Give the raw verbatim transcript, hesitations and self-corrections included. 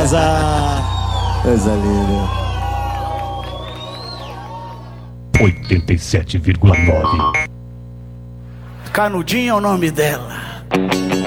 maravilhosa. Coisa linda. oitenta e sete vírgula nove. Canudinho é o nome dela.